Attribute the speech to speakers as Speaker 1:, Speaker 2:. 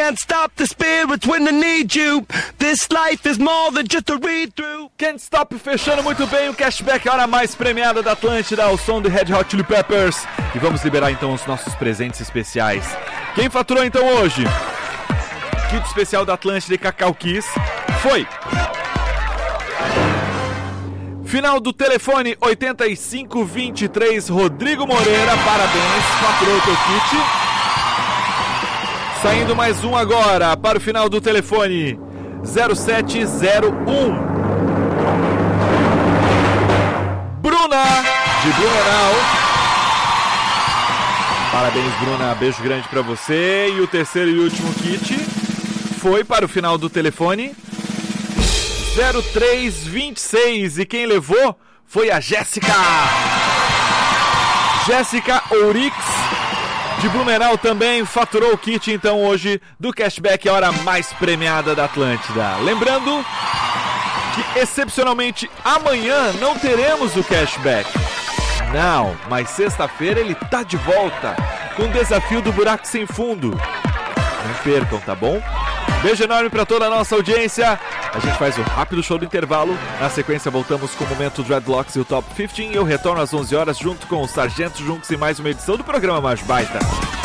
Speaker 1: Can't stop the spirits when they need you. This life is more than just a read-through.
Speaker 2: Can't Stop fechando muito bem o Cashback, a hora mais premiada da Atlântida, ao som do Red Hot Chili Peppers. E vamos liberar então os nossos presentes especiais. Quem faturou então hoje? Kit especial da Atlântida e Cacau Kiss foi... Final do telefone 8523, Rodrigo Moreira, parabéns, faturou o teu kit. Saindo mais um agora para o final do telefone 0701. Bruna, de Blumenau. Parabéns, Bruna, beijo grande para você. E o terceiro e último kit foi para o final do telefone 0326. E quem levou foi a Jéssica. Jéssica Ourix, de Blumenau, também faturou o kit então hoje do Cashback, a hora mais premiada da Atlântida. Lembrando que excepcionalmente amanhã não teremos o Cashback. Não, mas sexta-feira ele tá de volta com o desafio do buraco sem fundo. Não percam, tá bom? Beijo enorme para toda a nossa audiência. A gente faz um rápido show do intervalo. Na sequência voltamos com o Momento Dreadlocks e o Top 15. E eu retorno às 11 horas junto com o Sargento Junks em mais uma edição do programa Mais Baita.